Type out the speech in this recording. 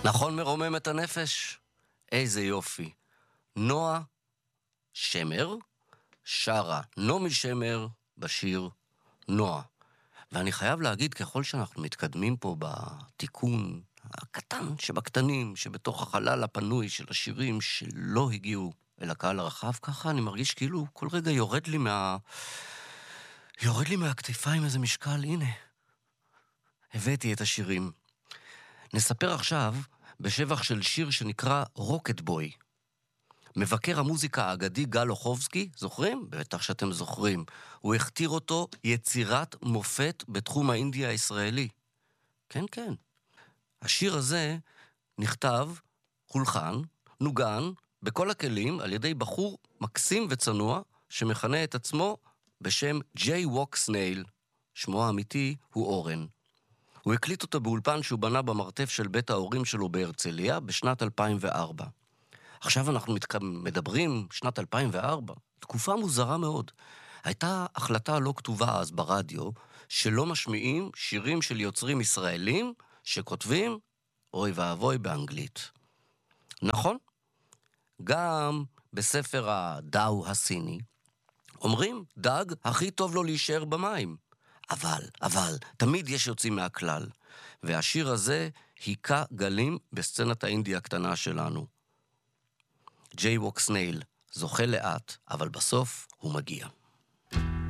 נכון מרומם את הנפש? איזה יופי. נועה שמר שרה נעמי שמר בשיר נועה. ואני חייב להגיד, ככל שאנחנו מתקדמים פה בתיקון הקטן שבקטנים, שבתוך החלל הפנוי של השירים שלא הגיעו אל הקהל הרחב, ככה אני מרגיש כאילו כל רגע יורד לי מהכתפיים איזה משקל. הנה, הבאתי את השירים. נספר עכשיו בשבח של שיר שנקרא רוקט בוי. מבקר המוזיקה האגדי גל אוחובסקי, זוכרים? בטח שאתם זוכרים. הוא הכתיר אותו יצירת מופת בתחום האינדי הישראלי. כן, כן. השיר הזה נכתב, הולחן, נוגן, בכל הכלים על ידי בחור מקסים וצנוע, שמכנה את עצמו בשם ג'יי ווק סנייל. שמו האמיתי הוא אורן. הוא הקליט אותו באולפן שהוא בנה במרתף של בית ההורים שלו בהרצליה בשנת 2004. עכשיו אנחנו מדברים, שנת 2004, תקופה מוזרה מאוד. הייתה החלטה לא כתובה אז ברדיו, שלא משמיעים שירים של יוצרים ישראלים שכותבים אוי ואבוי באנגלית. נכון? גם בספר הדאו הסיני, אומרים, דג הכי טוב לו להישאר במים. אבל, תמיד יש יוצאים מהכלל. והשיר הזה היכה גלים בסצנת האינדיה הקטנה שלנו. ג'יי ווק סנייל זוכה לאט, אבל בסוף הוא מגיע.